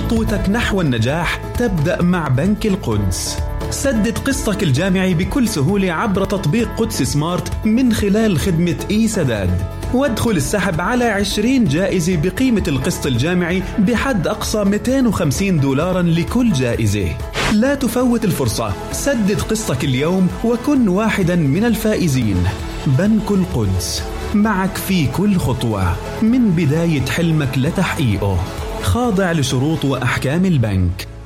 خطوتك نحو النجاح تبدأ مع بنك القدس. سدد قسطك الجامعي بكل سهولة عبر تطبيق قدس سمارت من خلال خدمة سداد، وادخل السحب على 20 جائزة بقيمة القسط الجامعي بحد أقصى $250 لكل جائزة. لا تفوت الفرصة، سدد قسطك اليوم وكن واحدا من الفائزين. بنك القدس، معك في كل خطوة من بداية حلمك لتحقيقه، خاضع لشروط وأحكام البنك.